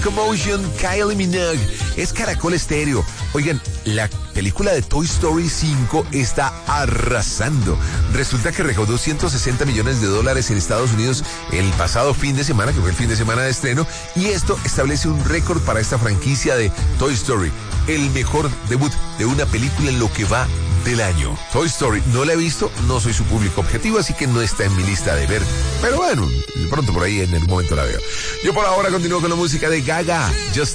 Commotion, Kylie Minogue. Es Caracol Estéreo. Oigan, la película de Toy Story 5 está arrasando. Resulta que recaudó $160 millones en Estados Unidos el pasado fin de semana, que fue el fin de semana de estreno, y esto establece un récord para esta franquicia de Toy Story. El mejor debut de una película en lo que va del año. Toy Story no la he visto, no soy su público objetivo, así que no está en mi lista de ver. Pero bueno, de pronto por ahí en algún momento la veo. Yo por ahora continúo con la música de Gaga. Just